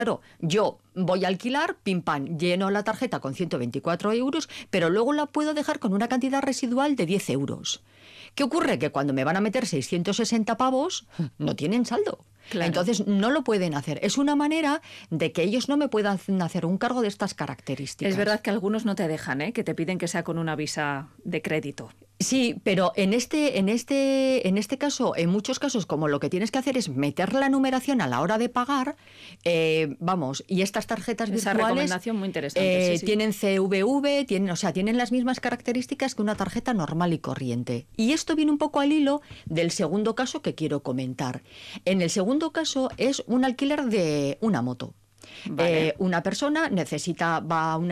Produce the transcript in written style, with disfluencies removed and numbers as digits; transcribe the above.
Claro, yo voy a alquilar, pim pam, lleno la tarjeta con 124 euros, pero luego la puedo dejar con una cantidad residual de 10 euros. ¿Qué ocurre? Que cuando me van a meter 660 pavos, no tienen saldo. Claro. Entonces no lo pueden hacer. Es una manera de que ellos no me puedan hacer un cargo de estas características. Es verdad que algunos no te dejan, ¿eh? Que te piden que sea con una visa de crédito. Sí, pero en este caso, en muchos casos, como lo que tienes que hacer es meter la numeración a la hora de pagar, y estas tarjetas Esa virtuales recomendación muy interesante. Sí. tienen CVV, tienen las mismas características que una tarjeta normal y corriente. Y esto viene un poco al hilo del segundo caso que quiero comentar. En el segundo caso es un alquiler de una moto. Vale. Una persona va a una